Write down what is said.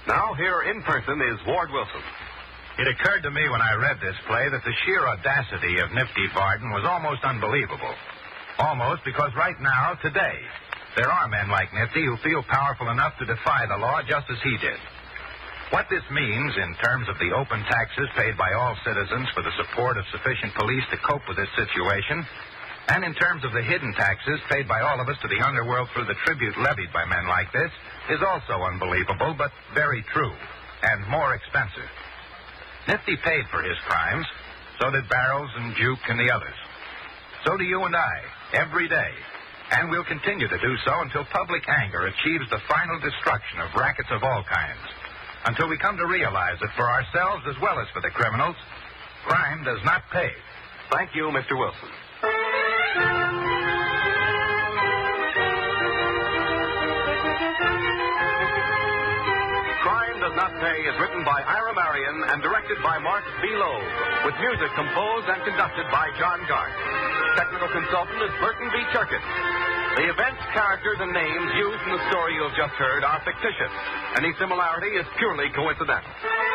Now, here in person is Ward Wilson. It occurred to me when I read this play that the sheer audacity of Nifty Varden was almost unbelievable. Almost because right now, today, there are men like Nifty who feel powerful enough to defy the law just as he did. What this means in terms of the open taxes paid by all citizens for the support of sufficient police to cope with this situation, and in terms of the hidden taxes paid by all of us to the underworld through the tribute levied by men like this, is also unbelievable, but very true, and more expensive. Nifty paid for his crimes, so did Barrows and Juke and the others. So do you and I, every day, and we'll continue to do so until public anger achieves the final destruction of rackets of all kinds, until we come to realize that for ourselves as well as for the criminals, crime does not pay. Thank you, Mr. Wilson. Crime Does Not Pay is written by Ira Marion and directed by Mark B. Loeb, with music composed and conducted by John Gart. Technical consultant is Burton B. Turkett. The events, characters, and names used in the story you have just heard are fictitious. Any similarity is purely coincidental.